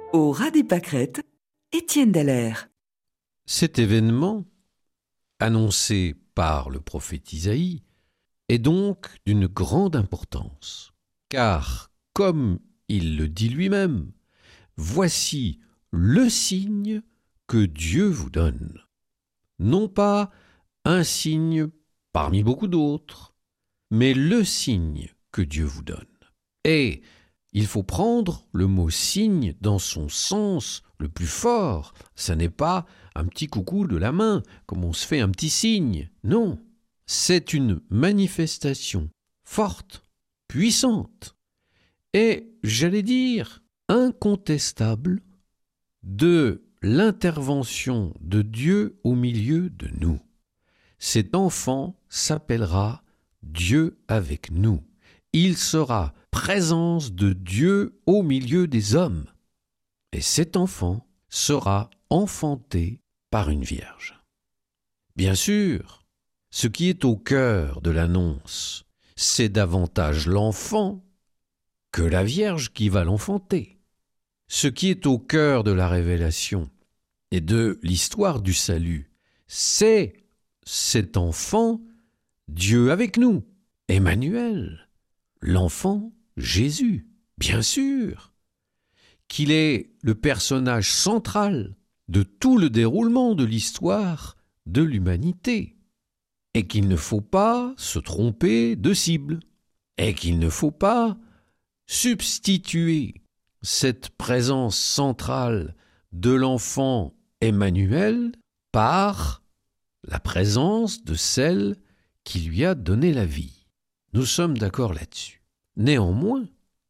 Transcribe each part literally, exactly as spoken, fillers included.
Au ras des pâquerettes, Étienne Dallaire. Cet événement, annoncé par le prophète Isaïe, est donc d'une grande importance, car, comme il le dit lui-même, voici le signe que Dieu vous donne. Non pas un signe parmi beaucoup d'autres, mais le signe que Dieu vous donne. Et il faut prendre le mot signe dans son sens le plus fort. Ça n'est pas un petit coucou de la main, comme on se fait un petit signe. Non, c'est une manifestation forte, puissante, et, j'allais dire, incontestable de l'intervention de Dieu au milieu de nous. Cet enfant s'appellera Dieu avec nous. Il sera présence de Dieu au milieu des hommes. Et cet enfant sera enfanté par une vierge. Bien sûr, ce qui est au cœur de l'annonce, c'est davantage l'enfant que la vierge qui va l'enfanter. Ce qui est au cœur de la révélation et de l'histoire du salut, c'est cet enfant, Dieu avec nous, Emmanuel. L'enfant Jésus, bien sûr, qu'il est le personnage central de tout le déroulement de l'histoire de l'humanité, et qu'il ne faut pas se tromper de cible, et qu'il ne faut pas substituer cette présence centrale de l'enfant Emmanuel par la présence de celle qui lui a donné la vie. Nous sommes d'accord là-dessus. Néanmoins,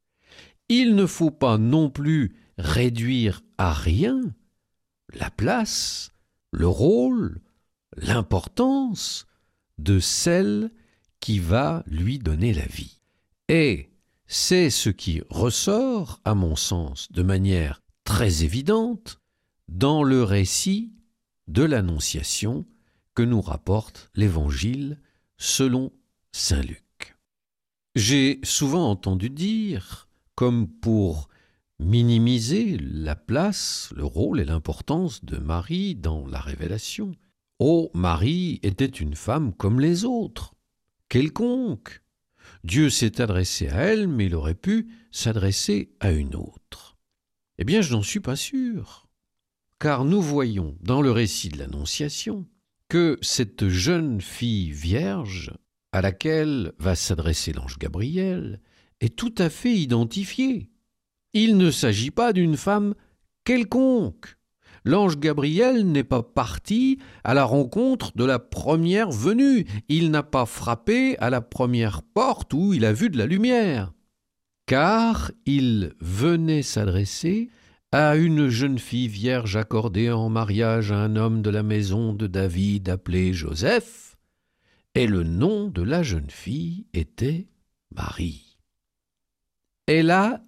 il ne faut pas non plus réduire à rien la place, le rôle, l'importance de celle qui va lui donner la vie. Et c'est ce qui ressort, à mon sens, de manière très évidente dans le récit de l'Annonciation que nous rapporte l'Évangile selon saint Luc. J'ai souvent entendu dire, comme pour minimiser la place, le rôle et l'importance de Marie dans la révélation, « Oh, Marie était une femme comme les autres, quelconque. Dieu s'est adressé à elle, mais il aurait pu s'adresser à une autre. » Eh bien, je n'en suis pas sûr, car nous voyons dans le récit de l'Annonciation que cette jeune fille vierge à laquelle va s'adresser l'ange Gabriel, est tout à fait identifiée. Il ne s'agit pas d'une femme quelconque. L'ange Gabriel n'est pas parti à la rencontre de la première venue. Il n'a pas frappé à la première porte où il a vu de la lumière. Car il venait s'adresser à une jeune fille vierge accordée en mariage à un homme de la maison de David appelé Joseph, et le nom de la jeune fille était Marie. Elle a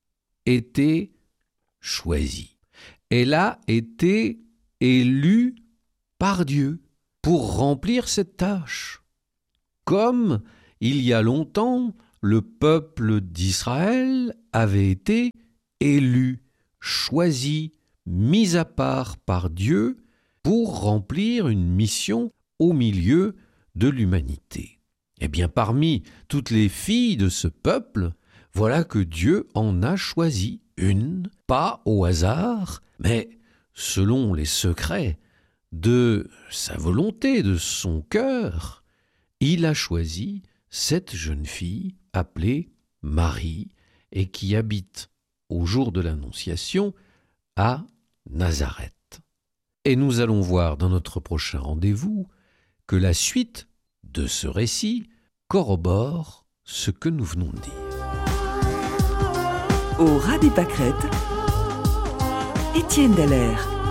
été choisie. Elle a été élue par Dieu pour remplir cette tâche. Comme, il y a longtemps, le peuple d'Israël avait été élu, choisi, mis à part par Dieu pour remplir une mission au milieu de l'humanité. Eh bien, parmi toutes les filles de ce peuple, voilà que Dieu en a choisi une, pas au hasard, mais selon les secrets de sa volonté, de son cœur. Il a choisi cette jeune fille appelée Marie et qui habite au jour de l'Annonciation à Nazareth. Et nous allons voir dans notre prochain rendez-vous que la suite de ce récit corrobore ce que nous venons de dire. Au ras des pâquerettes, Étienne Dallaire.